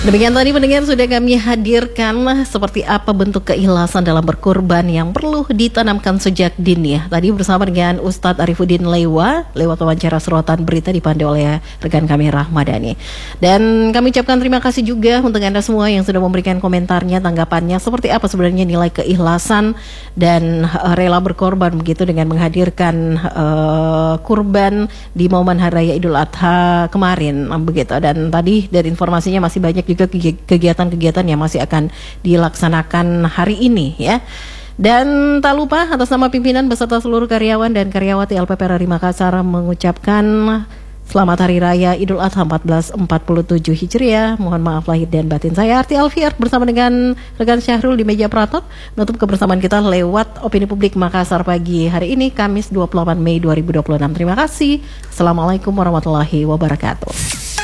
Demikian tadi pendengar sudah kami hadirkan seperti apa bentuk keikhlasan dalam berkurban yang perlu ditanamkan sejak dini ya. Tadi bersama dengan Ustadz Arifuddin Lewa lewat wawancara sorotan berita dipandu oleh rekan kami Rahmadani. Dan kami ucapkan terima kasih juga untuk Anda semua yang sudah memberikan komentarnya, tanggapannya seperti apa sebenarnya nilai keikhlasan dan rela berkorban begitu dengan menghadirkan kurban di momen Hari Raya Idul Adha kemarin begitu. Dan tadi dari informasinya masih banyak juga kegiatan-kegiatan yang masih akan dilaksanakan hari ini ya. Dan tak lupa atas nama pimpinan beserta seluruh karyawan dan karyawati LPP RRI Makassar mengucapkan selamat Hari Raya Idul Adha 1447 Hijriah. Mohon maaf lahir dan batin. Saya Arti Alfiar bersama dengan rekan Syahrul di meja peratot menutup kebersamaan kita lewat Opini Publik Makassar pagi hari ini Kamis 28 Mei 2026. Terima kasih. Assalamualaikum warahmatullahi wabarakatuh.